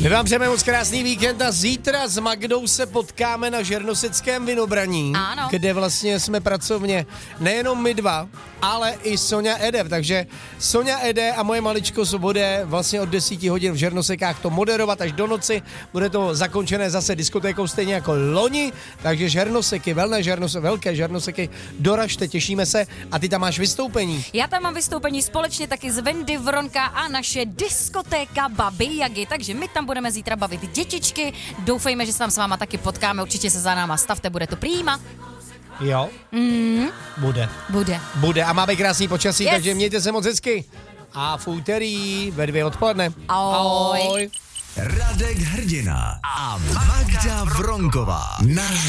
My vám přejeme moc krásný víkend a zítra s Magdou se potkáme na Žernoseckém Vinobraní, ano, kde vlastně jsme pracovně nejenom my dva, ale i Sonja Ede, takže Sonja Ede a moje maličko bude vlastně od 10 hodin v Žernosekách to moderovat až do noci, bude to zakončené zase diskotékou stejně jako loni, takže Žernoseky, velké Žernoseky, doražte, těšíme se a ty tam máš vystoupení. Já tam mám vystoupení společně taky z Wendy Vronka a naše diskotéka Babi Jagi, takže my tam budeme zítra bavit dětičky, doufejme, že se tam s váma taky potkáme, určitě se za náma stavte, bude to prýma. Jo? Bude a máme krásný počasí, yes, takže mějte se moc hezky. A v úterý ve 2 odpoledne. Ahoj. Radek Hrdina a Magda Vronková. Na